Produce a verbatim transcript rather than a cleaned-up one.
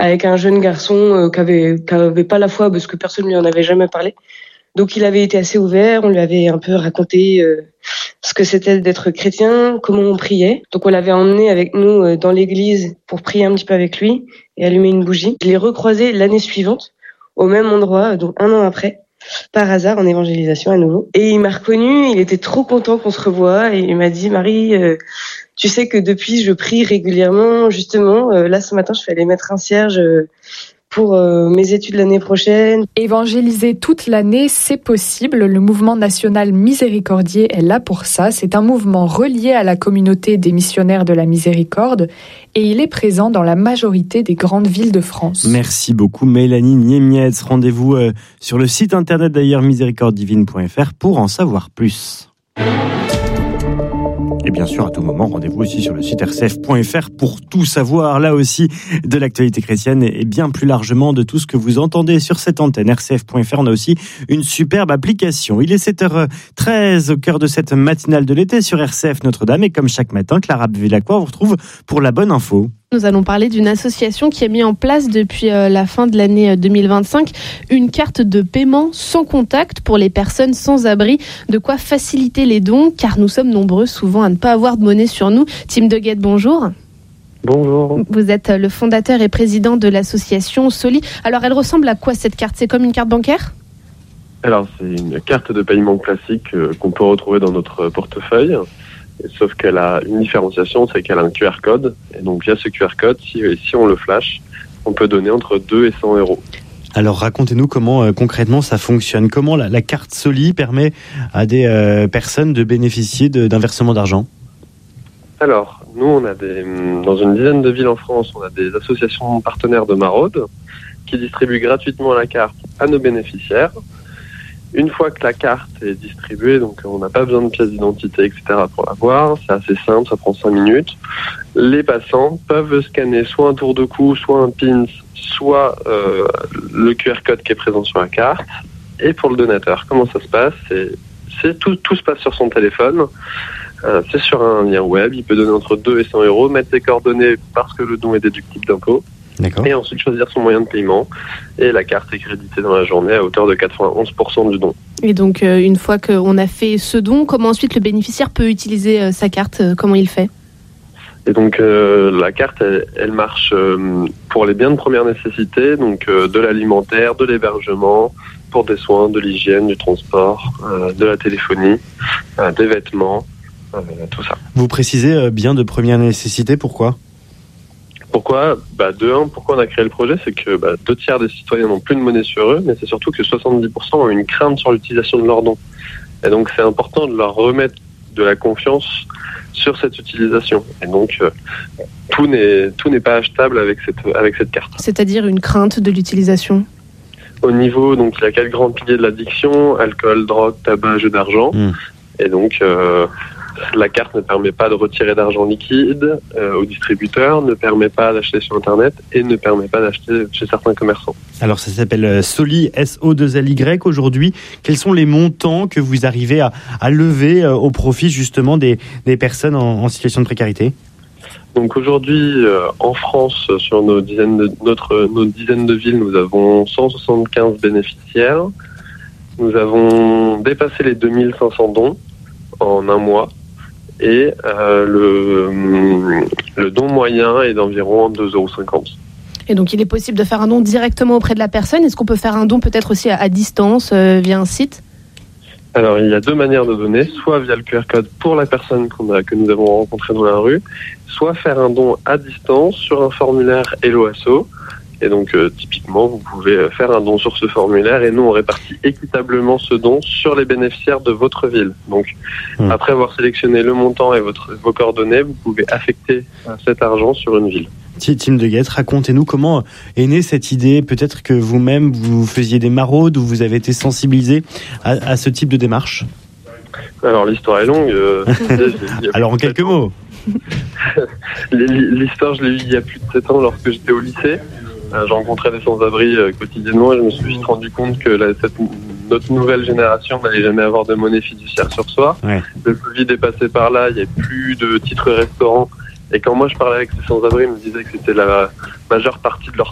avec un jeune garçon euh, qui avait, qui avait pas la foi parce que personne lui en avait jamais parlé. Donc il avait été assez ouvert, on lui avait un peu raconté euh, ce que c'était d'être chrétien, comment on priait. Donc on l'avait emmené avec nous euh, dans l'église pour prier un petit peu avec lui et allumer une bougie. Je l'ai recroisé l'année suivante au même endroit, donc un an après, par hasard en évangélisation à nouveau. Et il m'a reconnu, il était trop content qu'on se revoie et il m'a dit « Marie, euh, tu sais que depuis je prie régulièrement, justement, euh, là ce matin je suis allée mettre un cierge euh, pour euh, mes études l'année prochaine. » Évangéliser toute l'année, c'est possible. Le mouvement national Miséricordier est là pour ça. C'est un mouvement relié à la communauté des missionnaires de la Miséricorde et il est présent dans la majorité des grandes villes de France. Merci beaucoup Mélanie Niemietz. Rendez-vous euh, sur le site internet d'ailleurs miséricorde divine point f r pour en savoir plus. Et bien sûr, à tout moment, rendez-vous aussi sur le site r c f point f r pour tout savoir, là aussi, de l'actualité chrétienne et bien plus largement de tout ce que vous entendez sur cette antenne. r c f point f r, on a aussi une superbe application. Il est sept heures treize au cœur de cette matinale de l'été sur R C F Notre-Dame et comme chaque matin, Clara Villacqua vous retrouve pour la bonne info. Nous allons parler d'une association qui a mis en place depuis la fin de l'année deux mille vingt-cinq une carte de paiement sans contact pour les personnes sans abri. De quoi faciliter les dons, car nous sommes nombreux souvent à ne pas avoir de monnaie sur nous. Tim Deguette, bonjour. Bonjour. Vous êtes le fondateur et président de l'association Soli. Alors elle ressemble à quoi cette carte ? C'est comme une carte bancaire ? Alors c'est une carte de paiement classique euh, qu'on peut retrouver dans notre portefeuille. Sauf qu'elle a une différenciation, c'est qu'elle a un Q R code. Et donc via ce Q R code, si, si on le flash, on peut donner entre deux et cent euros. Alors racontez-nous comment euh, concrètement ça fonctionne. Comment la, la carte Soli permet à des euh, personnes de bénéficier de, d'un versement d'argent ? Alors, nous, on a des, dans une dizaine de villes en France, on a des associations partenaires de maraude qui distribuent gratuitement la carte à nos bénéficiaires. Une fois que la carte est distribuée, donc on n'a pas besoin de pièce d'identité, et cetera pour l'avoir, c'est assez simple, ça prend cinq minutes. Les passants peuvent scanner soit un tour de cou, soit un pins, soit euh, le Q R code qui est présent sur la carte. Et pour le donateur, comment ça se passe ? C'est, c'est tout, tout se passe sur son téléphone. Euh, c'est sur un lien web, il peut donner entre deux et cent euros, mettre ses coordonnées parce que le don est déductible d'impôt. D'accord. Et ensuite choisir son moyen de paiement. Et la carte est créditée dans la journée à hauteur de quatre-vingt-onze pour cent du don. Et donc, euh, une fois qu'on a fait ce don, comment ensuite le bénéficiaire peut utiliser euh, sa carte ? euh, Comment il fait ? Et donc, euh, la carte, elle, elle marche euh, pour les biens de première nécessité, donc euh, de l'alimentaire, de l'hébergement, pour des soins, de l'hygiène, du transport, euh, de la téléphonie, euh, des vêtements, euh, tout ça. Vous précisez euh, bien de première nécessité, pourquoi ? Pourquoi ? Bah, de un, pourquoi on a créé le projet, c'est que bah, deux tiers des citoyens n'ont plus de monnaie sur eux, mais c'est surtout que soixante-dix pour cent ont une crainte sur l'utilisation de leurs dons. Et donc c'est important de leur remettre de la confiance sur cette utilisation. Et donc euh, tout n'est tout n'est pas achetable avec cette avec cette carte. C'est-à-dire une crainte de l'utilisation ? Au niveau, donc il y a quatre grands piliers de l'addiction: alcool, drogue, tabac, jeu d'argent. Mmh. Et donc euh, la carte ne permet pas de retirer d'argent liquide euh, au distributeur, ne permet pas d'acheter sur Internet et ne permet pas d'acheter chez certains commerçants. Alors ça s'appelle Soli, S O deux L Y aujourd'hui. Quels sont les montants que vous arrivez à, à lever euh, au profit justement des, des personnes en, en situation de précarité ? Donc aujourd'hui, euh, en France, sur nos dizaines de, notre, nos dizaines de villes, nous avons cent soixante-quinze bénéficiaires. Nous avons dépassé les deux mille cinq cents dons en un mois. Et euh, le, le don moyen est d'environ deux euros cinquante. Et donc il est possible de faire un don directement auprès de la personne. Est-ce qu'on peut faire un don peut-être aussi à, à distance euh, via un site ? Alors il y a deux manières de donner, soit via le Q R code pour la personne qu'on a, que nous avons rencontrée dans la rue, soit faire un don à distance sur un formulaire Hello Asso. Et donc, euh, typiquement, vous pouvez faire un don sur ce formulaire et nous, on répartit équitablement ce don sur les bénéficiaires de votre ville. Donc, mmh. après avoir sélectionné le montant et votre, vos coordonnées, vous pouvez affecter cet argent sur une ville. Tim Deguette, racontez-nous comment est née cette idée. Peut-être que vous-même, vous faisiez des maraudes ou vous avez été sensibilisé à, à ce type de démarche. Alors, l'histoire est longue. Euh, Alors, en quelques mots. L'histoire, je l'ai eue il y a plus de sept ans lorsque j'étais au lycée. Euh, je rencontrais des sans-abri euh, quotidiennement et je me suis vite rendu compte que la, cette, notre nouvelle génération n'allait jamais avoir de monnaie fiduciaire sur soi. Ouais. Le Covid est passé par là, il n'y a plus de titres restaurants. Et quand moi je parlais avec ces sans-abri, ils me disaient que c'était la majeure partie de leur